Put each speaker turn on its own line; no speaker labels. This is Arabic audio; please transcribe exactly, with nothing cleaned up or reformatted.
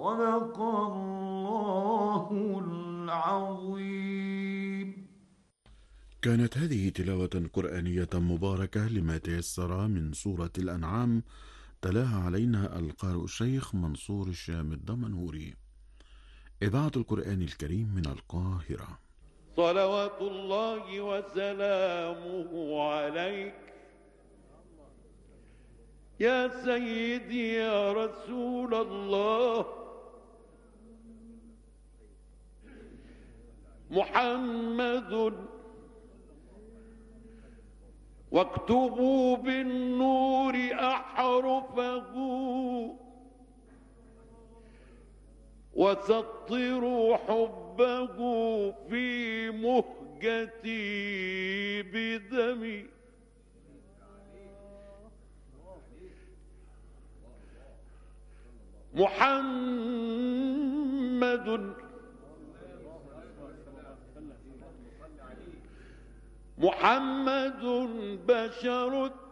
صدق الله العظيم.
كانت هذه تلاوة قرآنية مباركة لما تيسر من سورة الأنعام، تلاها علينا القارئ الشيخ منصور الشام الدمنهوري. إذاعة القرآن الكريم من القاهرة.
صلوات الله وسلامه عليك يا سيدي يا رسول الله. محمد واكتبوا بالنور أحرفه وسطروا حبه في مهجتي بدمي. محمد محمد بشر